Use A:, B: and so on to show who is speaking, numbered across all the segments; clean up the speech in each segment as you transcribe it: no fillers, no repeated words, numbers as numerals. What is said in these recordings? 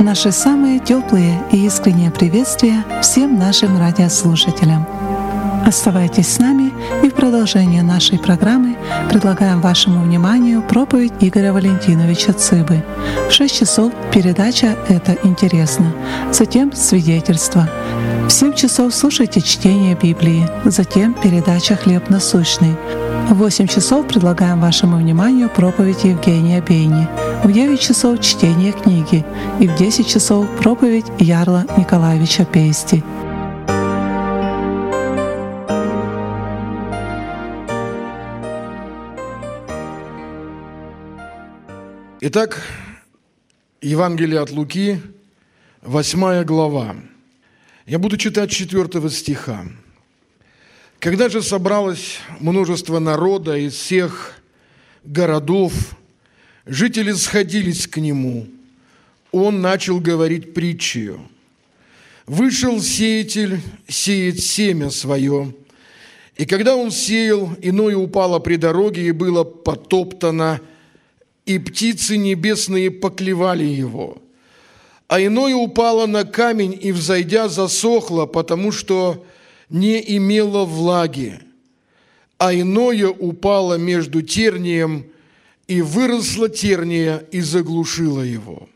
A: Наши самые теплые и искренние приветствия всем нашим радиослушателям. Оставайтесь с нами, и в продолжение нашей программы предлагаем вашему вниманию проповедь Игоря Валентиновича Цыбы. В 6 часов передача «Это интересно», затем свидетельство. В 7 часов слушайте чтение Библии, затем передача «Хлеб насущный». В 8 часов предлагаем вашему вниманию проповедь Евгения Бейни. В 9 часов чтение книги и в 10 часов проповедь Ярла Николаевича Пейсти.
B: Итак, Евангелие от Луки, 8 глава. Я буду читать 4 стиха. «Когда же собралось множество народа из всех городов, жители сходились к нему. Он начал говорить притчею. Вышел сеятель сеять семя свое, и когда он сеял, иное упало при дороге и было потоптано, и птицы небесные поклевали его. А иное упало на камень и, взойдя, засохло, потому что не имело влаги. А иное упало между тернием, и выросла терния и заглушила его.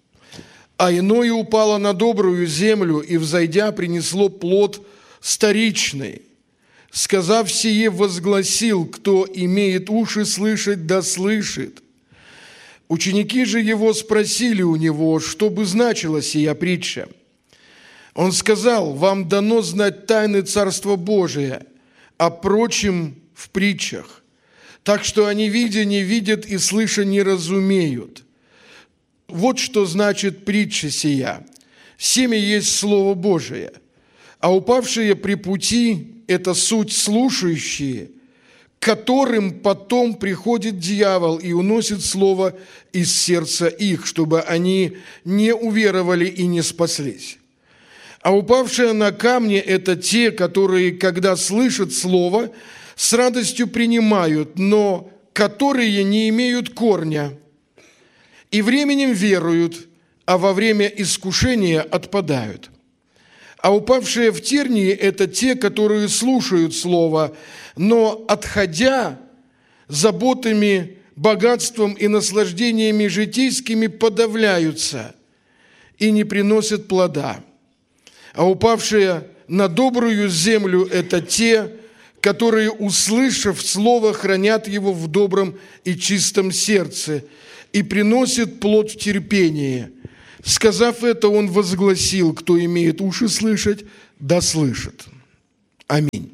B: А иное упало на добрую землю, и, взойдя, принесло плод вторичный. Сказав сие, возгласил: кто имеет уши слышать, да слышит. Ученики же его спросили у него, что бы значила сия притча. Он сказал: вам дано знать тайны Царства Божия, а прочим в притчах. Так что они, видя, не видят, и слыша, не разумеют. Вот что значит притча сия. Семя есть Слово Божие, а упавшие при пути – это суть слушающие, к которым потом приходит дьявол и уносит слово из сердца их, чтобы они не уверовали и не спаслись. А упавшие на камни – это те, которые, когда слышат слово, с радостью принимают, но которые не имеют корня, и временем веруют, а во время искушения отпадают. А упавшие в тернии – это те, которые слушают слово, но, отходя, заботами, богатством и наслаждениями житейскими подавляются и не приносят плода. А упавшие на добрую землю – это те, которые, услышав слово, хранят его в добром и чистом сердце и приносят плод в терпении. Сказав это, он возгласил: кто имеет уши слышать, да слышит. Аминь.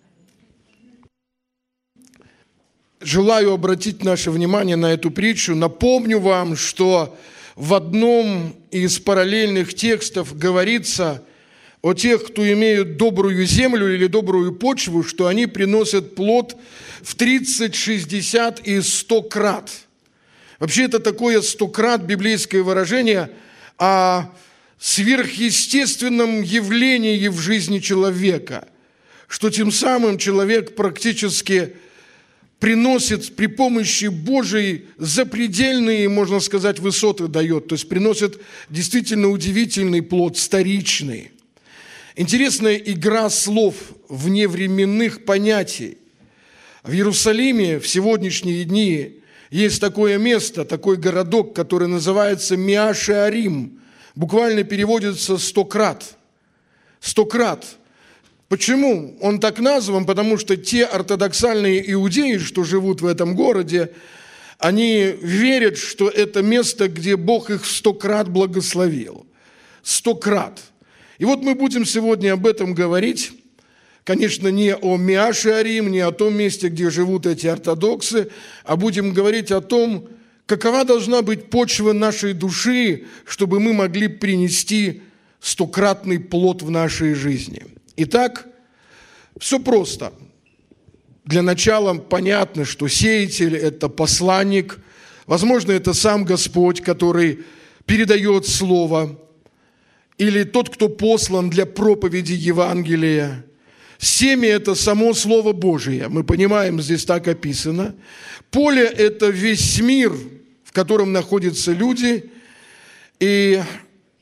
B: Желаю обратить наше внимание на эту притчу. Напомню вам, что в одном из параллельных текстов говорится о тех, кто имеют добрую землю или добрую почву, что они приносят плод в 30, 60 и 100 крат. Вообще это такое 100 крат библейское выражение о сверхъестественном явлении в жизни человека, что тем самым человек практически приносит при помощи Божией запредельные, можно сказать, высоты дает, то есть приносит действительно удивительный плод, вторичный. Интересная игра слов вневременных понятий. В Иерусалиме в сегодняшние дни есть такое место, такой городок, который называется Миа-Шеарим. Буквально переводится 100 крат. 100 крат. Почему он так назван? Потому что те ортодоксальные иудеи, что живут в этом городе, они верят, что это место, где Бог их 100 крат благословил. 100 крат. И вот мы будем сегодня об этом говорить. Конечно, не о Миа-Шеарим, не о том месте, где живут эти ортодоксы, а будем говорить о том, какова должна быть почва нашей души, чтобы мы могли принести 100-кратный плод в нашей жизни. Итак, все просто. Для начала понятно, что сеятель – это посланник, возможно, это сам Господь, который передает слово, или тот, кто послан для проповеди Евангелия. Семя – это само Слово Божие, мы понимаем, здесь так описано. Поле – это весь мир, в котором находятся люди. И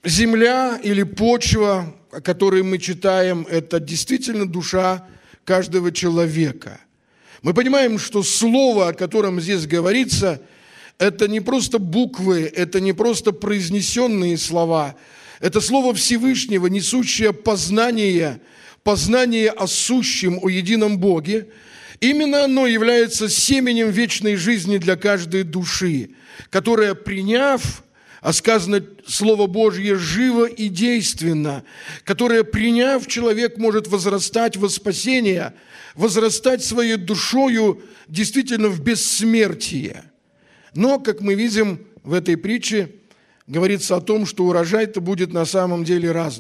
B: земля или почва, о которой мы читаем, это действительно душа каждого человека. Мы понимаем, что слово, о котором здесь говорится, это не просто буквы, это не просто произнесенные слова, это слово Всевышнего, несущее познание о сущем, о едином Боге. Именно оно является семенем вечной жизни для каждой души, которая, приняв, а сказано Слово Божье живо и действенно, которое, приняв, человек может возрастать во спасение, возрастать своей душою действительно в бессмертие. Но, как мы видим в этой притче, говорится о том, что урожай-то будет на самом деле разным.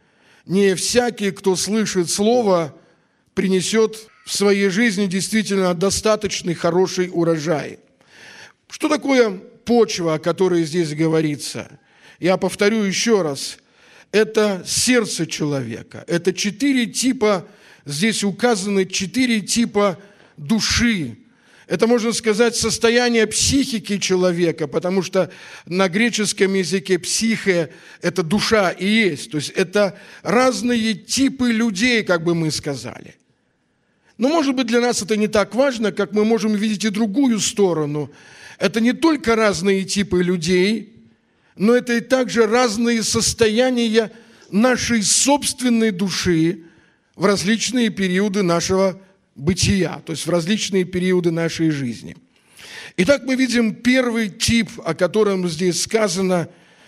B: Не всякий, кто слышит Слово, принесет в своей жизни действительно достаточный хороший урожай. Что такое почва, о которой здесь говорится? Я повторю еще раз. Это сердце человека. Это 4 типа, здесь указаны 4 типа души. Это, можно сказать, состояние психики человека, потому что на греческом языке психе – это душа и есть. То есть это разные типы людей, как бы мы сказали. Но, может быть, для нас это не так важно, как мы можем видеть и другую сторону. Это не только разные типы людей, но это и также разные состояния нашей собственной души в различные периоды нашего бытия, то есть в различные периоды нашей жизни. Итак, мы видим первый тип, о котором здесь сказано,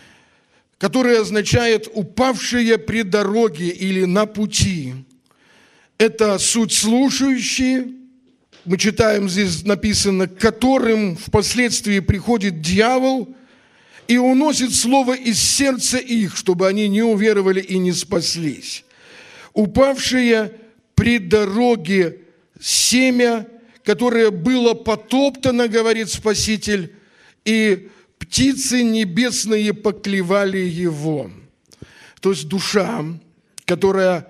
B: который означает «упавшие при дороге» или «на пути». Это суть слушающие, мы читаем, здесь написано, к которым впоследствии приходит дьявол и уносит слово из сердца их, чтобы они не уверовали и не спаслись. Упавшие при дороге семя, которое было потоптано, говорит Спаситель, и птицы небесные поклевали его. То есть душа, которая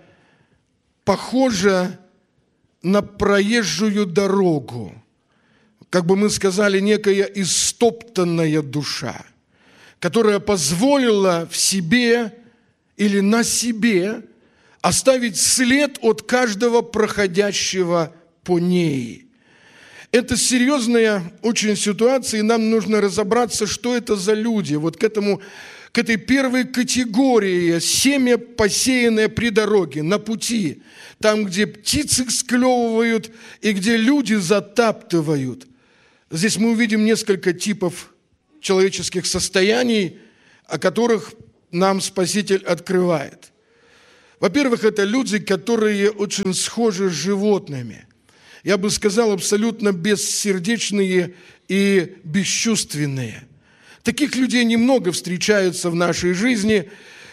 B: похожа на проезжую дорогу, как бы мы сказали, некая истоптанная душа, которая позволила в себе или на себе оставить след от каждого проходящего по ней. Это серьезная очень ситуация, и нам нужно разобраться, что это за люди. Вот к этой первой категории семя, посеянное при дороге, на пути, там, где птицы склевывают и где люди затаптывают. Здесь мы увидим несколько типов человеческих состояний, о которых нам Спаситель открывает. Во-первых, это люди, которые очень схожи с животными. Я бы сказал, абсолютно бессердечные и бесчувственные. Таких людей немного встречаются в нашей жизни,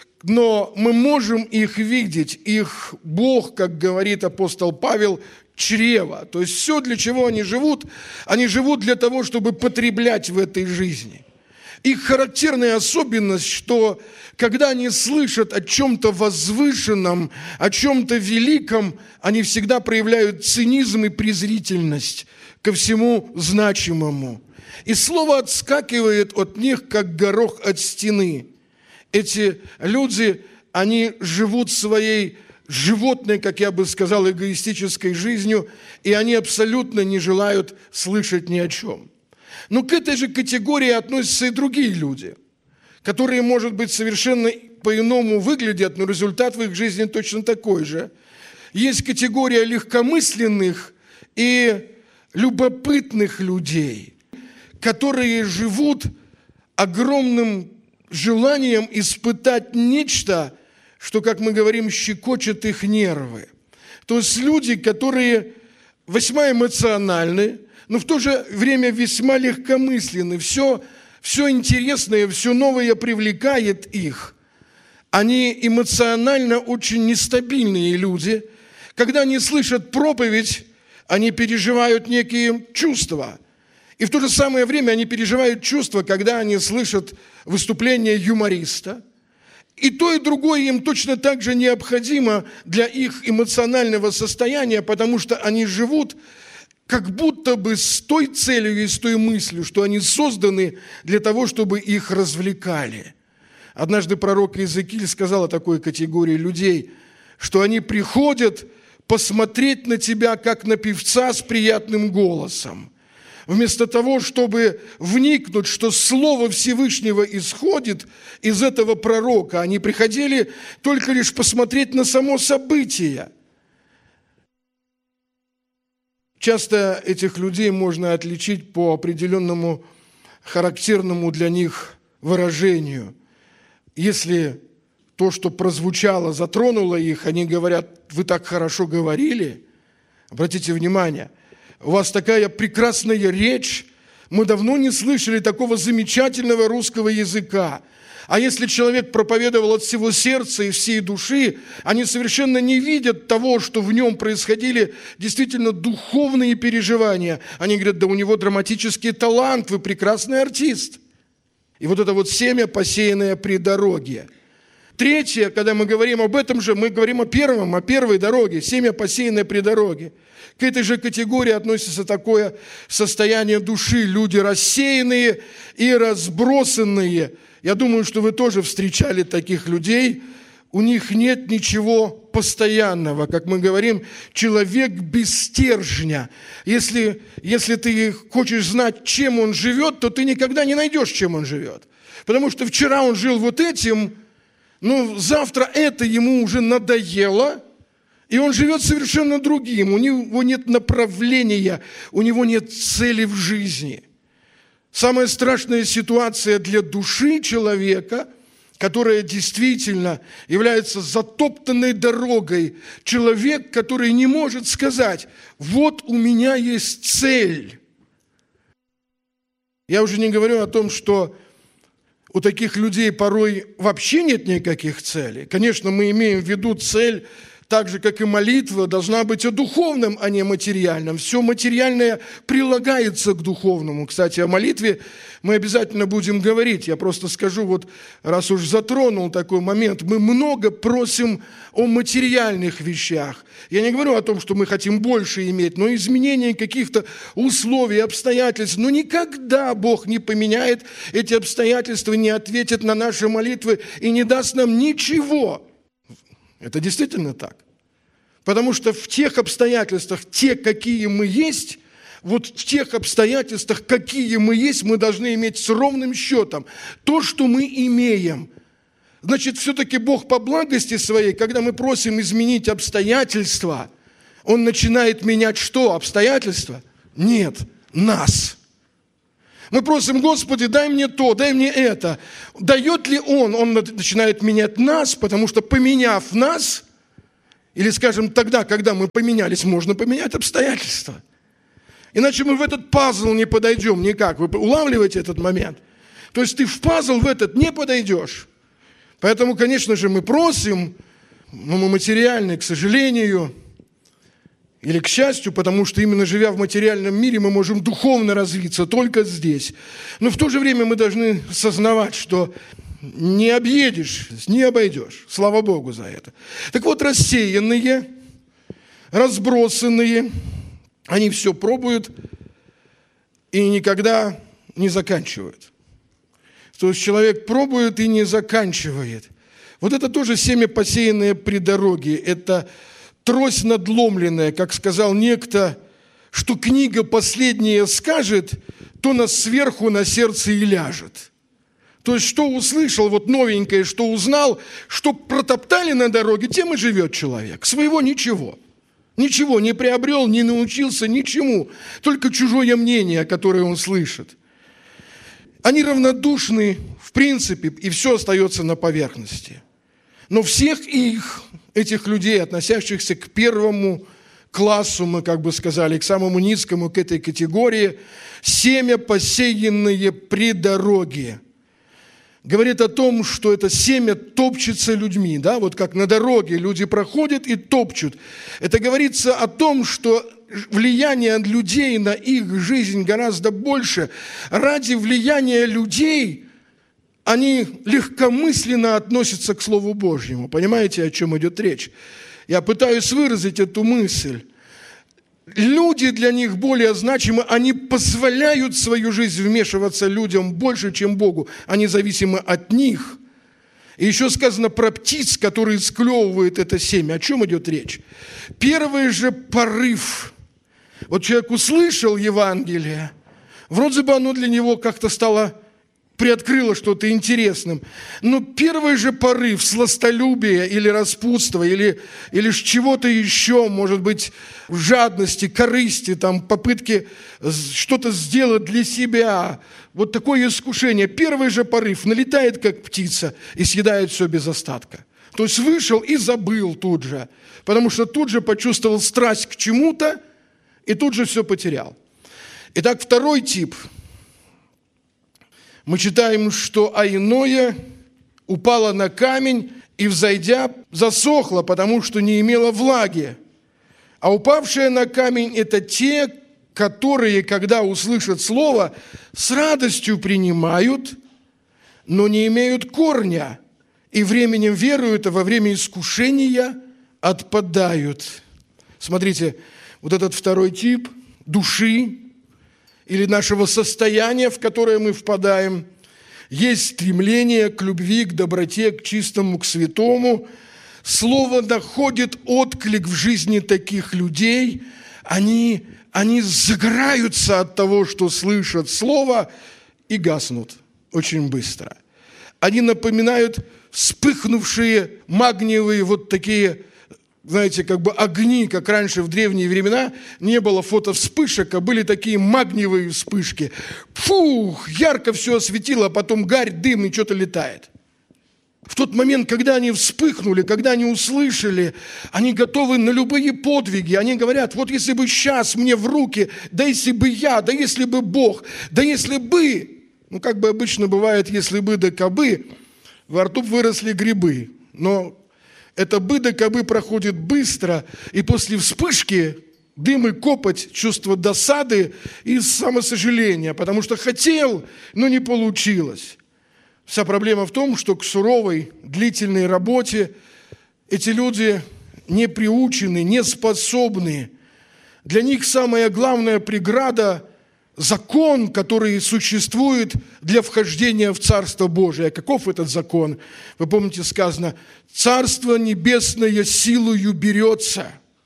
B: но мы можем их видеть. Их Бог, как говорит апостол Павел, чрево. То есть все, для чего они живут для того, чтобы потреблять в этой жизни. Их характерная особенность, что когда они слышат о чем-то возвышенном, о чем-то великом, они всегда проявляют цинизм и презрительность ко всему значимому. И слово отскакивает от них, как горох от стены. Эти люди, они живут своей животной, как я бы сказал, эгоистической жизнью, и они абсолютно не желают слышать ни о чем. Но к этой же категории относятся и другие люди, которые, может быть, совершенно по-иному выглядят, но результат в их жизни точно такой же. Есть категория легкомысленных и любопытных людей, которые живут огромным желанием испытать нечто, что, как мы говорим, щекочет их нервы. То есть люди, которые весьма эмоциональны, но в то же время весьма легкомысленны. Все интересное, все новое привлекает их. Они эмоционально очень нестабильные люди. Когда они слышат проповедь, они переживают некие чувства. И в то же самое время они переживают чувства, когда они слышат выступление юмориста. И то, и другое им точно так же необходимо для их эмоционального состояния, потому что они живут как будто бы с той целью и с той мыслью, что они созданы для того, чтобы их развлекали. Однажды пророк Иезекииль сказал о такой категории людей, что они приходят посмотреть на тебя, как на певца с приятным голосом. Вместо того, чтобы вникнуть, что Слово Всевышнего исходит из этого пророка, они приходили только лишь посмотреть на само событие. Часто этих людей можно отличить по определенному характерному для них выражению. Если то, что прозвучало, затронуло их, они говорят: вы так хорошо говорили. Обратите внимание, у вас такая прекрасная речь, мы давно не слышали такого замечательного русского языка. А если человек проповедовал от всего сердца и всей души, они совершенно не видят того, что в нем происходили действительно духовные переживания. Они говорят: да у него драматический талант, вы прекрасный артист. И вот это вот семя, посеянное при дороге. Третье, когда мы говорим об этом же, мы говорим о первой дороге, семя, посеянное при дороге. К этой же категории относится такое состояние души, люди рассеянные и разбросанные. Я думаю, что вы тоже встречали таких людей. У них нет ничего постоянного. Как мы говорим, человек без стержня. Если ты хочешь знать, чем он живет, то ты никогда не найдешь, чем он живет. Потому что вчера он жил вот этим, но завтра это ему уже надоело, и он живет совершенно другим. У него нет направления, у него нет цели в жизни. Самая страшная ситуация для души человека, которая действительно является затоптанной дорогой, человек, который не может сказать: вот у меня есть цель. Я уже не говорю о том, что у таких людей порой вообще нет никаких целей. Конечно, мы имеем в виду цель, так же, как и молитва, должна быть о духовном, а не материальном. Все материальное прилагается к духовному. Кстати, о молитве мы обязательно будем говорить. Я просто скажу, вот раз уж затронул такой момент, мы много просим о материальных вещах. Я не говорю о том, что мы хотим больше иметь, но изменение каких-то условий, обстоятельств. Но никогда Бог не поменяет эти обстоятельства, не ответит на наши молитвы и не даст нам ничего. Это действительно так. Потому что в тех обстоятельствах, те, какие мы есть, вот в тех обстоятельствах, какие мы есть, мы должны иметь с ровным счетом то, что мы имеем. Значит, все-таки Бог по благости своей, когда мы просим изменить обстоятельства, Он начинает менять что? Обстоятельства? Нет, нас. Мы просим: Господи, дай мне то, дай мне это. Дает ли Он? Он начинает менять нас, потому что, поменяв нас, или, скажем, тогда, когда мы поменялись, можно поменять обстоятельства. Иначе мы в этот пазл не подойдем никак. Вы улавливаете этот момент? То есть ты в пазл в этот не подойдешь. Поэтому, конечно же, мы просим, но мы материальны, к сожалению, или к счастью, потому что именно живя в материальном мире, мы можем духовно развиться только здесь. Но в то же время мы должны сознавать, что не объедешь, не обойдешь. Слава Богу за это. Так вот, рассеянные, разбросанные, они все пробуют и никогда не заканчивают. То есть человек пробует и не заканчивает. Вот это тоже семя, посеянное при дороге. Это трость надломленная, как сказал некто, что книга последняя скажет, то нас сверху на сердце и ляжет. То есть, что услышал, вот новенькое, что узнал, что протоптали на дороге, тем и живет человек. Своего ничего. Ничего не приобрел, не научился ничему. Только чужое мнение, которое он слышит. Они равнодушны в принципе, и все остается на поверхности. Но всех этих людей, относящихся к первому классу, мы как бы сказали, к самому низкому, к этой категории, семя, посеянное при дороге, говорит о том, что это семя топчется людьми, да, вот как на дороге люди проходят и топчут. Это говорится о том, что влияние людей на их жизнь гораздо больше. Ради влияния людей они легкомысленно относятся к Слову Божьему. Понимаете, о чем идет речь? Я пытаюсь выразить эту мысль. Люди для них более значимы, они позволяют в свою жизнь вмешиваться людям больше, чем Богу. Они зависимы от них. И еще сказано про птиц, которые склевывают это семя. О чем идет речь? Первый же порыв. Вот человек услышал Евангелие, вроде бы оно для него как-то приоткрыло что-то интересным. Но первый же порыв сластолюбия или распутства, или чего-то еще, может быть, жадности, корысти, попытки что-то сделать для себя, вот такое искушение. Первый же порыв налетает, как птица, и съедает все без остатка. То есть вышел и забыл тут же, потому что тут же почувствовал страсть к чему-то, и тут же все потерял. Итак, второй тип. Мы читаем, что «а иное упало на камень и, взойдя, засохло, потому что не имело влаги. А упавшие на камень – это те, которые, когда услышат слово, с радостью принимают, но не имеют корня, и временем веруют, а во время искушения отпадают». Смотрите, вот этот второй тип души или нашего состояния, в которое мы впадаем, есть стремление к любви, к доброте, к чистому, к святому. Слово находит отклик в жизни таких людей. Они загораются от того, что слышат слово, и гаснут очень быстро. Они напоминают вспыхнувшие магниевые вот такие, знаете, как бы огни, как раньше в древние времена не было фотовспышек, а были такие магниевые вспышки. Фух, ярко все осветило, а потом гарь, дым и что-то летает. В тот момент, когда они вспыхнули, когда они услышали, они готовы на любые подвиги. Они говорят, вот если бы сейчас мне в руки, да если бы я, да если бы Бог, да если бы, как бы обычно бывает, если бы да кабы, во рту выросли грибы. Но это бы да кабы проходит быстро, и после вспышки дым и копоть, чувство досады и самосожаления, потому что хотел, но не получилось. Вся проблема в том, что к суровой, длительной работе эти люди не приучены, не способны. Для них самая главная преграда – закон, который существует для вхождения в Царство Божие. Каков этот закон? Вы помните, сказано, «Царство небесное силою берется».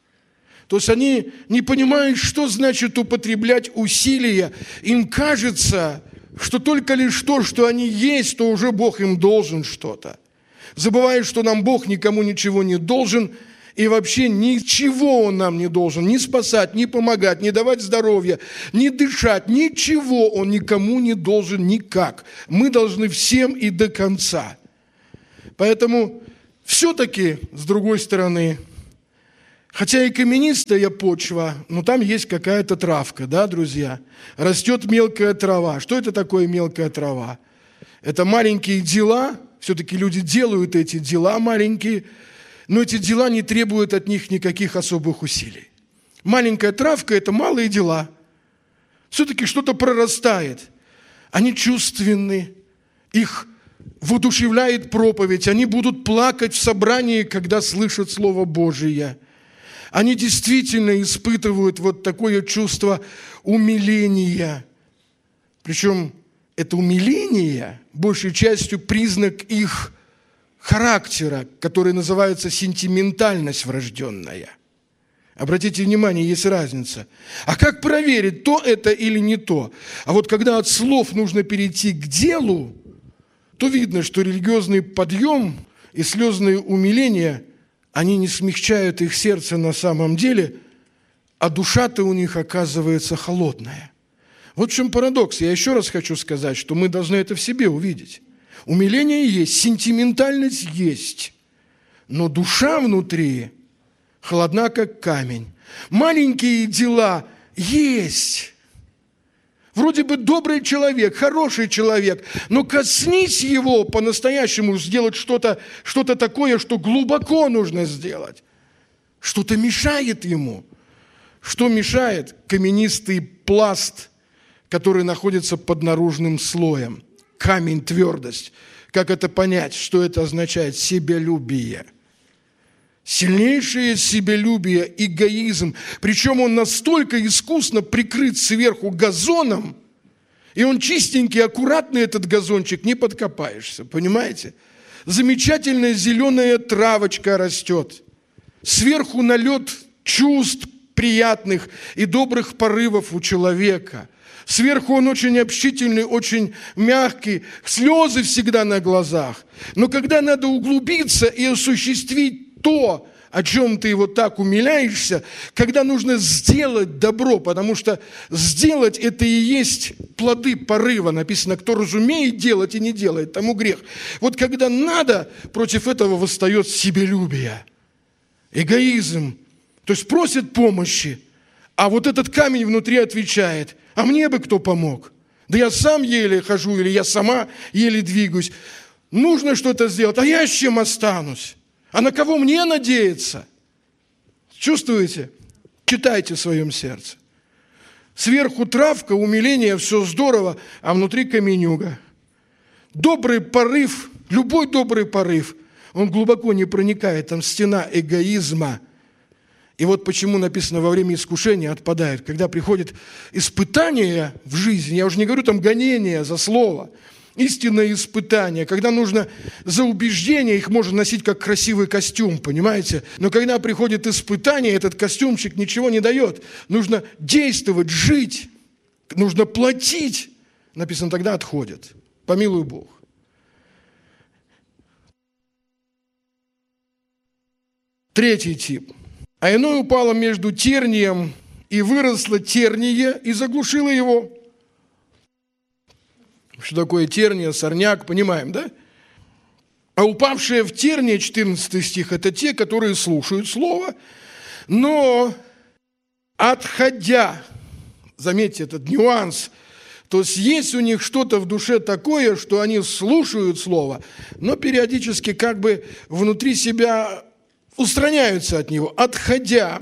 B: То есть они не понимают, что значит употреблять усилия. Им кажется, что только лишь то, что они есть, то уже Бог им должен что-то. Забывают, что нам Бог никому ничего не должен, и вообще ничего Он нам не должен, ни спасать, ни помогать, ни давать здоровье, ни дышать, ничего Он никому не должен никак. Мы должны всем и до конца. Поэтому все-таки, с другой стороны, хотя и каменистая почва, но там есть какая-то травка, да, друзья? Растет мелкая трава. Что это такое мелкая трава? Это маленькие дела, все-таки люди делают эти дела маленькие, но эти дела не требуют от них никаких особых усилий. Маленькая травка – это малые дела. Все-таки что-то прорастает. Они чувственны, их воодушевляет проповедь, они будут плакать в собрании, когда слышат Слово Божие. Они действительно испытывают вот такое чувство умиления. Причем это умиление, большей частью, признак их характера, который называется сентиментальность врожденная. Обратите внимание, есть разница. А как проверить, то это или не то? А вот когда от слов нужно перейти к делу, то видно, что религиозный подъем и слезные умиления, они не смягчают их сердце на самом деле, а душа-то у них оказывается холодная. Вот в чем парадокс. Я еще раз хочу сказать, что мы должны это в себе увидеть. Умиление есть, сентиментальность есть, но душа внутри холодна, как камень. Маленькие дела есть. Вроде бы добрый человек, хороший человек, но коснись его по-настоящему, сделать что-то такое, что глубоко нужно сделать. Что-то мешает ему. Что мешает? Каменистый пласт, который находится под наружным слоем. Камень, твердость. Как это понять? Что это означает? Себялюбие. Сильнейшее себялюбие, эгоизм. Причем он настолько искусно прикрыт сверху газоном, и он чистенький, аккуратный, этот газончик, не подкопаешься. Понимаете? замечательная зеленая травочка растет. Сверху налет чувств приятных и добрых порывов у человека. Сверху он очень общительный, очень мягкий, слезы всегда на глазах. Но когда надо углубиться и осуществить то, о чем ты вот так умиляешься, когда нужно сделать добро, потому что сделать – это и есть плоды порыва. Написано, кто разумеет делать и не делает, тому грех. Вот когда надо, против этого восстает себелюбие, эгоизм, то есть просит помощи, а вот этот камень внутри отвечает: а мне бы кто помог? Да я сам еле хожу, или я сама еле двигаюсь. Нужно что-то сделать, а я с чем останусь? А на кого мне надеяться? Чувствуете? Читайте в своем сердце. Сверху травка, умиление, все здорово, а внутри каменюга. Добрый порыв, любой добрый порыв, он глубоко не проникает, там стена эгоизма. И вот почему написано, во время искушения отпадает. Когда приходит испытание в жизни, я уже не говорю там гонение за слово, истинное испытание, когда нужно за убеждения, их можно носить как красивый костюм, понимаете? Но когда приходит испытание, этот костюмчик ничего не дает. Нужно действовать, жить, нужно платить. Написано, тогда отходит. Помилуй Бог. Третий тип. А иное упало между тернием, и выросло терние, и заглушило его. Что такое терния, сорняк, понимаем, да? А упавшие в терние, 14 стих, это те, которые слушают слово, но отходя, заметьте этот нюанс, то есть у них что-то в душе такое, что они слушают слово, но периодически как бы внутри себя устраняются от него, отходя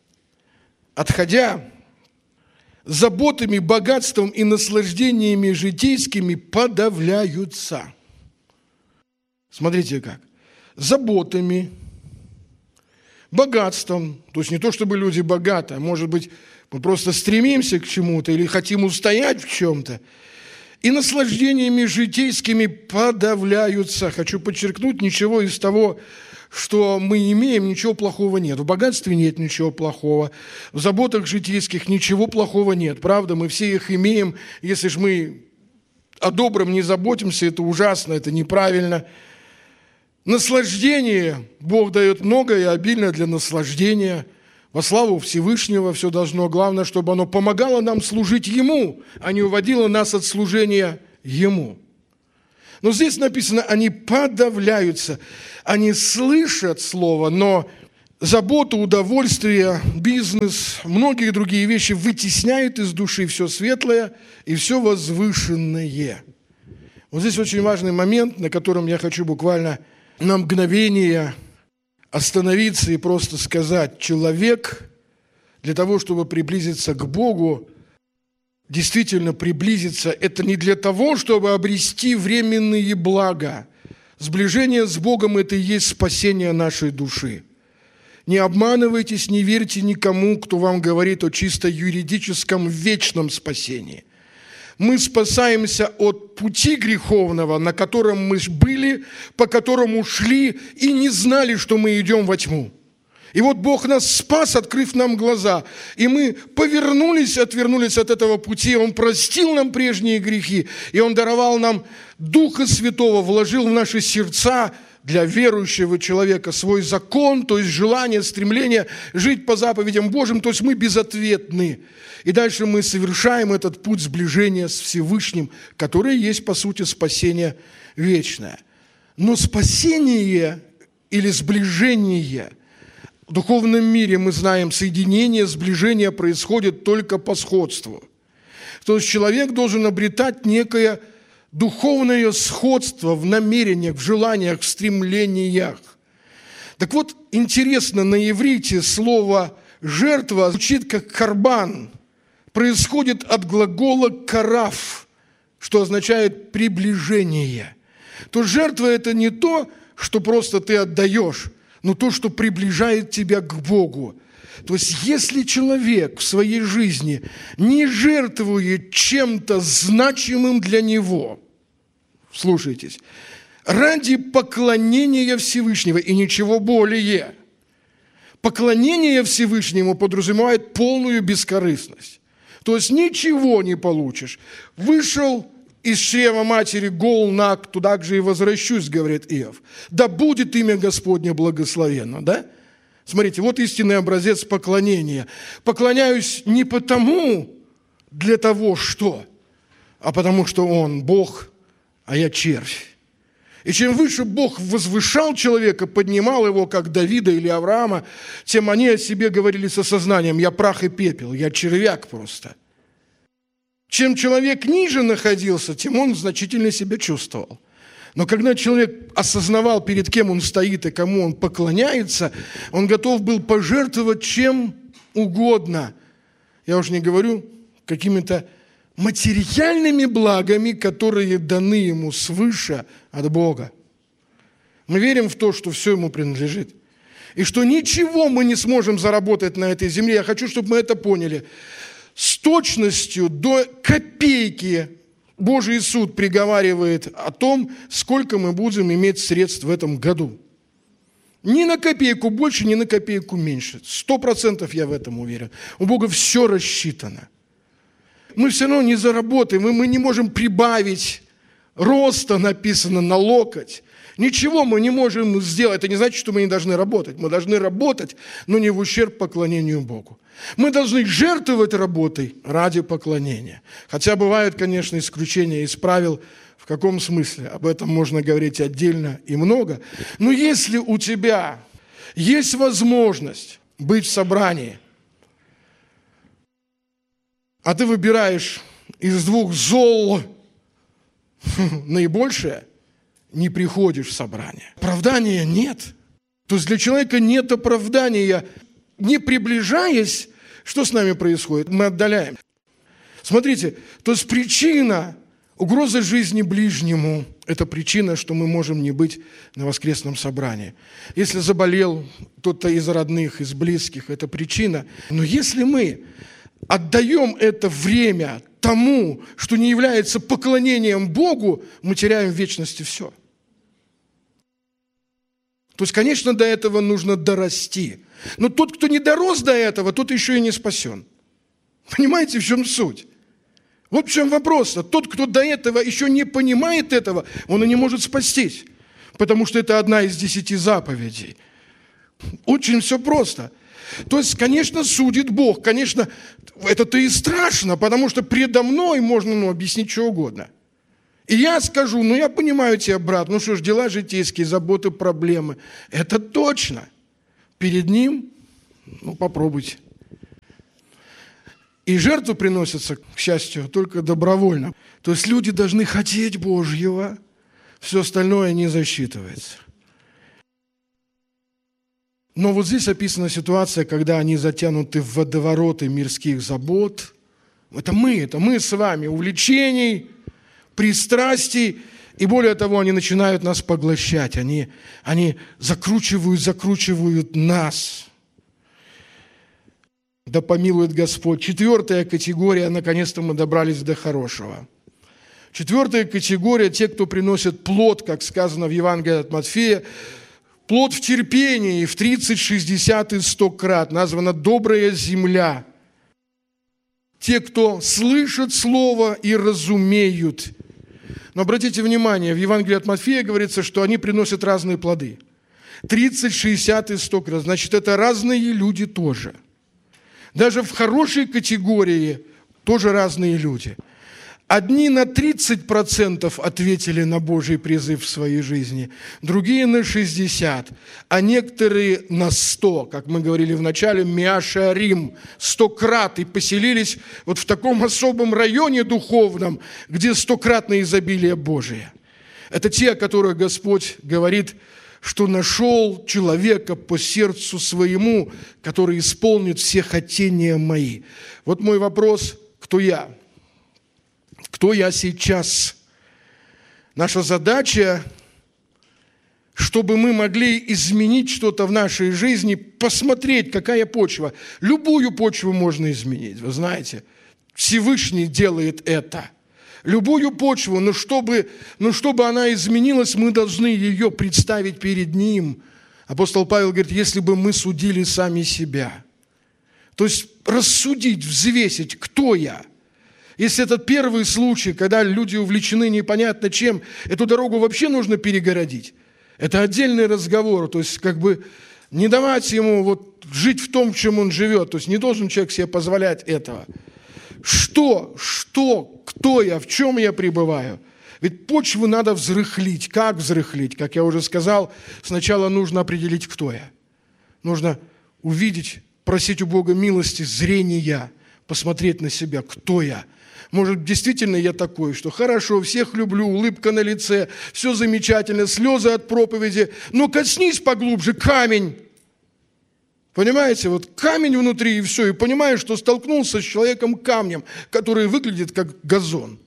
B: заботами, богатством и наслаждениями житейскими подавляются. Смотрите как. Заботами, богатством, то есть не то, чтобы люди богаты, а может быть, мы просто стремимся к чему-то или хотим устоять в чем-то, и наслаждениями житейскими подавляются. Хочу подчеркнуть, ничего из того, что мы имеем, ничего плохого нет. В богатстве нет ничего плохого, в заботах житейских ничего плохого нет. Правда, мы все их имеем. Если же мы о добром не заботимся, это ужасно, это неправильно. Наслаждение Бог дает много и обильно для наслаждения. Во славу Всевышнего все должно. Главное, чтобы оно помогало нам служить Ему, а не уводило нас от служения Ему. Но здесь написано, они подавляются, они слышат слово, но заботу, удовольствие, бизнес, многие другие вещи вытесняют из души все светлое и все возвышенное. Вот здесь очень важный момент, на котором я хочу буквально на мгновение остановиться и просто сказать: человек для того, чтобы приблизиться к Богу, действительно приблизиться, это не для того, чтобы обрести временные блага. Сближение с Богом – это и есть спасение нашей души. Не обманывайтесь, не верьте никому, кто вам говорит о чисто юридическом вечном спасении. Мы спасаемся от пути греховного, на котором мы были, по которому шли и не знали, что мы идем во тьму. И вот Бог нас спас, открыв нам глаза. И мы повернулись, отвернулись от этого пути. Он простил нам прежние грехи. И Он даровал нам Духа Святого, вложил в наши сердца для верующего человека свой закон, то есть желание, стремление жить по заповедям Божьим. То есть мы безответны. И дальше мы совершаем этот путь сближения с Всевышним, который есть, по сути, спасение вечное. Но спасение или сближение – в духовном мире, мы знаем, соединение, сближение происходит только по сходству. То есть человек должен обретать некое духовное сходство в намерениях, в желаниях, в стремлениях. Так вот, интересно, на иврите слово «жертва» звучит как «карбан». Происходит от глагола «карав», что означает «приближение». То жертва – это не то, что просто ты отдаешь, но то, что приближает тебя к Богу. То есть, если человек в своей жизни не жертвует чем-то значимым для него, слушайтесь, ради поклонения Всевышнего и ничего более. Поклонение Всевышнему подразумевает полную бескорыстность. То есть ничего не получишь. Вышел из чрева матери гол наг, туда же и возвращусь, говорит Иов. Да будет имя Господне благословенно, да? Смотрите, вот истинный образец поклонения. Поклоняюсь не потому, для того, что, а потому что Он Бог, а я червь. И чем выше Бог возвышал человека, поднимал его, как Давида или Авраама, тем они о себе говорили с осознанием: я прах и пепел, я червяк просто. Чем человек ниже находился, тем он значительно себя чувствовал. Но когда человек осознавал, перед кем он стоит и кому он поклоняется, он готов был пожертвовать чем угодно. Я уж не говорю какими-то материальными благами, которые даны ему свыше от Бога. Мы верим в то, что все ему принадлежит. И что ничего мы не сможем заработать на этой земле. Я хочу, чтобы мы это поняли. С точностью до копейки Божий суд приговаривает о том, сколько мы будем иметь средств в этом году. Ни на копейку больше, ни на копейку меньше. 100% я в этом уверен. У Бога все рассчитано. Мы все равно не заработаем, мы не можем прибавить роста, написано, на локоть. Ничего мы не можем сделать. Это не значит, что мы не должны работать. Мы должны работать, но не в ущерб поклонению Богу. Мы должны жертвовать работой ради поклонения. Хотя бывают, конечно, исключения из правил. В каком смысле? Об этом можно говорить отдельно и много. Но если у тебя есть возможность быть в собрании, а ты выбираешь из двух зол наибольшее, не приходишь в собрание. Оправдания нет. То есть для человека нет оправдания. Не приближаясь, что с нами происходит? Мы отдаляем. Смотрите, то есть причина угрозы жизни ближнему – это причина, что мы можем не быть на воскресном собрании. Если заболел кто-то из родных, из близких – это причина. Но если мы отдаем это время тому, что не является поклонением Богу, мы теряем в вечности все. То есть, конечно, до этого нужно дорасти. Но тот, кто не дорос до этого, тот еще и не спасен. Понимаете, в чем суть? Вот в чем вопрос. Тот, кто до этого еще не понимает этого, он и не может спастись. Потому что это одна из 10 заповедей. Очень все просто. То есть, конечно, судит Бог. Конечно, это-то и страшно, потому что предо мной можно объяснить что угодно. И я скажу: я понимаю тебя, брат, что ж, дела житейские, заботы, проблемы. Это точно. Перед ним, попробуйте. И жертвы приносятся, к счастью, только добровольно. То есть люди должны хотеть Божьего, все остальное не засчитывается. Но вот здесь описана ситуация, когда они затянуты в водовороты мирских забот. Это мы с вами, увлечений, пристрастий. И более того, они начинают нас поглощать. Они закручивают нас. Да помилует Господь. 4-я категория, наконец-то мы добрались до хорошего. 4-я категория – те, кто приносит плод, как сказано в Евангелии от Матфея, плод в терпении, в 30, 60 и 100 крат. Названа добрая земля. Те, кто слышат слово и разумеют. Но обратите внимание, в Евангелии от Матфея говорится, что они приносят разные плоды. 30, 60 и 100 крат. Значит, это разные люди тоже. Даже в хорошей категории тоже разные люди. Одни на 30% ответили на Божий призыв в своей жизни, другие на 60%, а некоторые на 100%, как мы говорили в начале, миашарим, 100 крат, и поселились вот в таком особом районе духовном, где 100-кратное изобилие Божие. Это те, о которых Господь говорит, что нашел человека по сердцу своему, который исполнит все хотения мои. Вот мой вопрос: кто я? Кто я сейчас? Наша задача, чтобы мы могли изменить что-то в нашей жизни, посмотреть, какая почва. Любую почву можно изменить, вы знаете. Всевышний делает это. Любую почву, но чтобы она изменилась, мы должны ее представить перед Ним. Апостол Павел говорит, если бы мы судили сами себя. То есть рассудить, взвесить, кто я. Если этот первый случай, когда люди увлечены непонятно чем, эту дорогу вообще нужно перегородить. Это отдельный разговор, то есть как бы не давать ему вот жить в том, в чем он живет. То есть не должен человек себе позволять этого. Кто я, в чем я пребываю? Ведь почву надо взрыхлить. Как взрыхлить? Как я уже сказал, сначала нужно определить, кто я. Нужно увидеть, просить у Бога милости, зрения, посмотреть на себя, кто я. Может, действительно я такой, что хорошо, всех люблю, улыбка на лице, все замечательно, слезы от проповеди, но коснись поглубже, камень. Понимаете, вот камень внутри и все, и понимаешь, что столкнулся с человеком камнем, который выглядит как газон.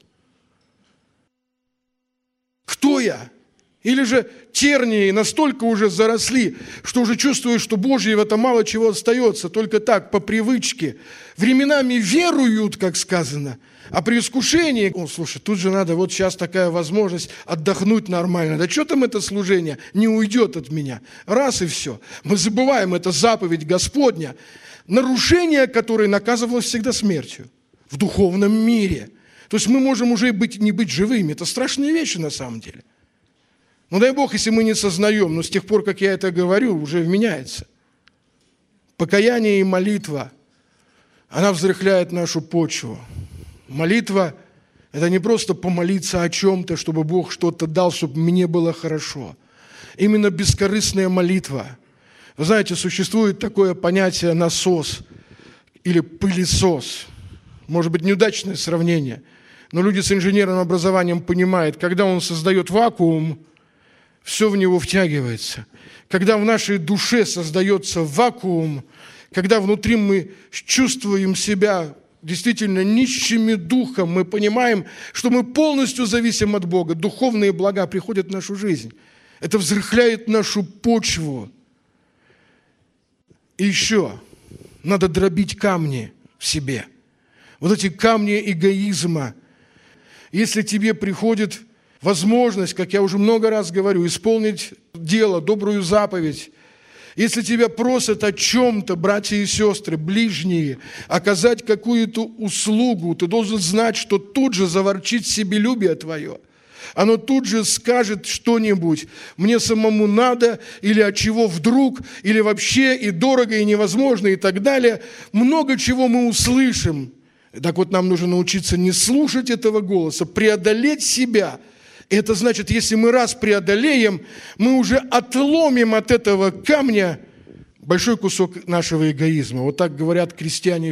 B: Кто я? Или же тернии настолько уже заросли, что уже чувствуешь, что Божьего-то мало чего остается, только так, по привычке. Временами веруют, как сказано, а при искушении, слушай, тут же надо, вот сейчас такая возможность отдохнуть нормально. Да что там это служение? Не уйдет от меня. Раз и все. Мы забываем, это заповедь Господня, нарушение которой наказывалось всегда смертью в духовном мире. То есть мы можем уже не быть живыми. Это страшные вещи на самом деле. Ну дай Бог, если мы не сознаем, но с тех пор, как я это говорю, уже вменяется. Покаяние и молитва, она взрыхляет нашу почву. Молитва – это не просто помолиться о чем-то, чтобы Бог что-то дал, чтобы мне было хорошо. Именно бескорыстная молитва. Вы знаете, существует такое понятие насос или пылесос. Может быть, неудачное сравнение, но люди с инженерным образованием понимают, когда он создает вакуум, все в него втягивается. Когда в нашей душе создается вакуум, когда внутри мы чувствуем себя действительно нищими духом, мы понимаем, что мы полностью зависим от Бога, духовные блага приходят в нашу жизнь. Это взрыхляет нашу почву. И еще надо дробить камни в себе. Вот эти камни эгоизма. Если тебе приходит возможность, как я уже много раз говорю, исполнить дело, добрую заповедь, если тебя просят о чем-то, братья и сестры, ближние, оказать какую-то услугу, ты должен знать, что тут же заворчит себелюбие твое. Оно тут же скажет что-нибудь, мне самому надо, или от чего вдруг, или вообще и дорого, и невозможно, и так далее. Много чего мы услышим. Так вот, нам нужно научиться не слушать этого голоса, преодолеть себя. Это значит, если мы раз преодолеем, мы уже отломим от этого камня большой кусок нашего эгоизма. Вот так говорят крестьяне